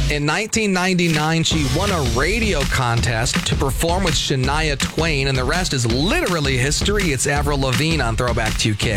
In 1999, she won a radio contest to perform with Shania Twain, and the rest is literally history. It's Avril Lavigne on Throwback 2K.